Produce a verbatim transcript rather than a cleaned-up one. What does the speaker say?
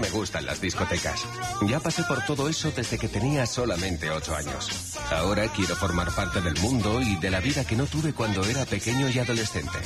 me gustan las discotecas. Ya pasé por todo eso desde que tenía solamente ocho años. Ahora quiero formar parte del mundo y de la vida que no tuve cuando era pequeño y adolescente.